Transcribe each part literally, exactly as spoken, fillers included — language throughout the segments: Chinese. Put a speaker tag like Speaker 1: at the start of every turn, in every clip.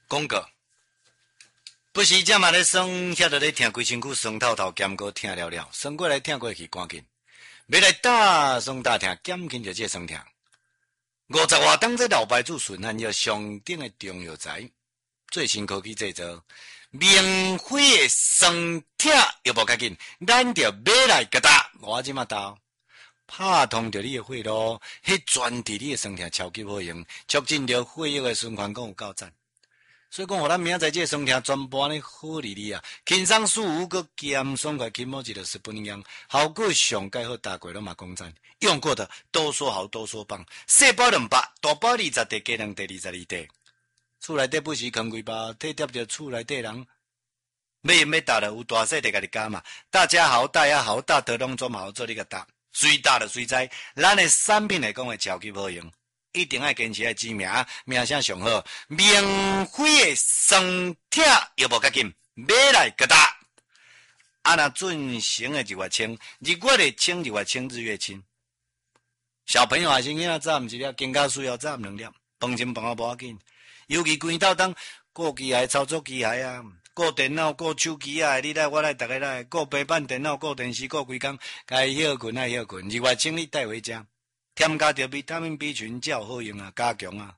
Speaker 1: 广告。不是这嘛咧酸，遐着咧听规身躯酸透透，咸过听了了，酸过来听过去，赶紧，要来大酸大听，减轻着这酸痛。五十外当这老牌子顺汉药上顶的中药材，最新科技制造，免费的酸痛又无要紧，咱着买来个打，我即马打，拍通着你的血路，迄专治你的酸痛超级好用，促进着血液的循环，讲有够赞。所以讲，互咱明仔载这酸痛全部安尼好哩哩啊，轻松舒服，佮咸爽快，起码一个十分钟，效果上盖好，大过拢嘛讲赞。用过的都说好，都说棒。细包两百，大包二十块，加两块二十二块。厝内底不时扛几包，体贴着厝内底人。要用要打的有大细地家己加嘛。大家好，大家好，大德拢做好做你个打，随打的随在。咱的产品来讲会超级好用。一定要坚持要知名，名声上好，免费的酸痛又无要紧，买来个打。啊那准成的日月清，日月的清，日月清，日月清。小朋友还是囡仔早毋一粒，更加需要早两粒。饭前饭后无要紧，尤其规斗当顾机械、操作机械啊，顾电脑、顾手机啊，你来我来，大家来，顾平板电脑、顾电视、顾规工，该休困爱休困，日月清你带回家。添加着维他命 B 群，才有好用啊，加强啊！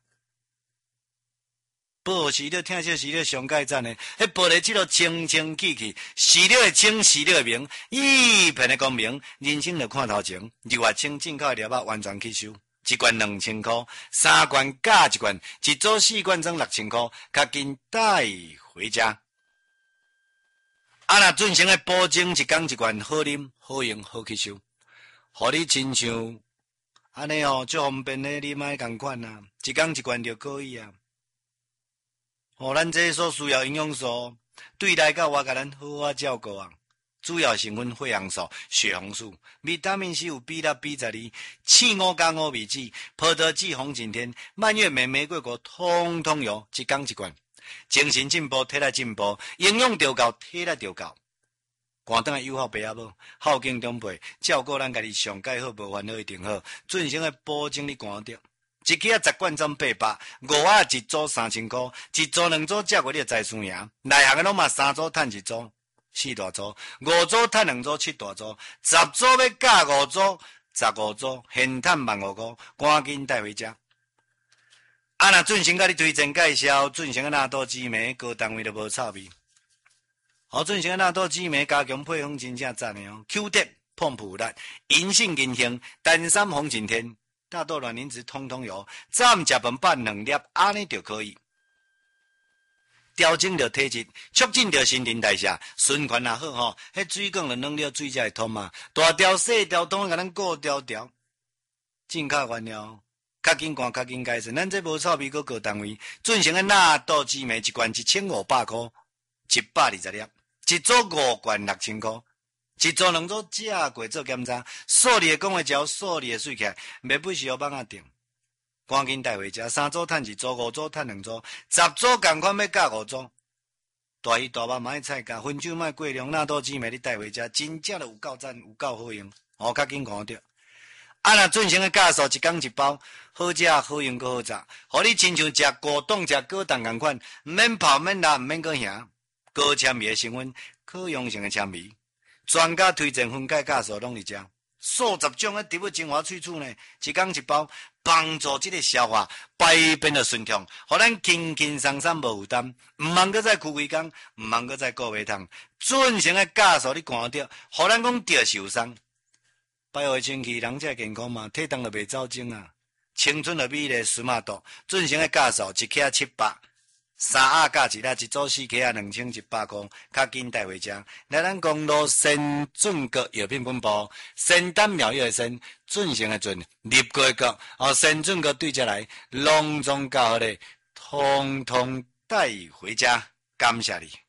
Speaker 1: 报时了，听说时了上盖赞的，迄报的即落清清气气，时了的清，时了的明，一片的光明，人生就看头前。日月清进口的料包完全吸收，一罐两千块，三罐加一罐，一组四罐装六千块，较紧带回家。啊那准成的保证一缸一罐好啉、好用、好吸收，互你亲像。安尼哦，最方便的，你莫共款啊，一缸一罐就可以啊。互咱这所需要营养素，对内到外甲咱好好照顾啊。主要成分血红素、血红素、维他命 C 有 B 六、B 十二、刺五加五味子、葡萄籽、红景天、蔓越莓、玫瑰果，通通有，一缸一罐。精神进步，体力进步，营养就够，体力就够。寒顿的友好爸仔母，孝敬长辈，照顾咱家己上盖好，无烦恼一定好。准成的保证你寒着，一支啊十罐装八百，五啊一组三千块，一组两组价过你财输赢。内行的拢嘛三组趁一组，四大组，五组趁两组，七大组，十组要加五组，十五组现趁万五块，赶紧带回家。啊那准成甲你推荐介绍，准成的纳豆紫梅，各单位都无臭味。好，准成纳豆紫梅加强配方真正赞的哦 ，Q 点碰普力，银杏银杏，丹参红景天，大豆卵磷脂通通有，早午食饭拌两粒，安尼就可以调整着体质，促进着新陈代谢，循环也好吼。迄水管就弄了水才会通嘛，大条细条拢甲咱顾条条，进口原料。较紧干，较紧改善，咱这无臭味，搁各单位准成的纳豆紫梅一罐一千五百块，一百二十粒。一组五罐六千块，一组两组价过做检查，数字的讲话只要数字的水起来，袂不需要放啊定，赶紧带回家。三组趁一组，五组趁两组，十组共款要加五组。大鱼大肉买菜价，分酒买过量，纳豆紫梅你带回家，真正有够赞，有够好用，哦，较紧看着。啊那准成的价数一缸一包，好食好用搁好食，互你亲像食果冻食果冻共款，毋免泡免辣，毋免搁咸。高纤维的成分，可溶性的纤维，专家推荐分解价数拢伫遮，数十种的植物精华萃取呢，一缸一包，帮助这个消化排便的顺畅，互咱轻轻松松无负担，毋茫搁再哭规工，毋茫搁再顾胃痛，准成的价数你看着，互咱讲着受伤，百会清气，人才健康嘛，体重就袂走精啊，青春的美丽舒马度，准成的价数一克七百。三盒加一粒，一组四克啊，两千一百块，较紧带回家。来咱公路先准国药品分部，先丹妙药的先，准成的准，立过的国，哦，先准国对接来，隆重教好咧，通通带回家，感谢你。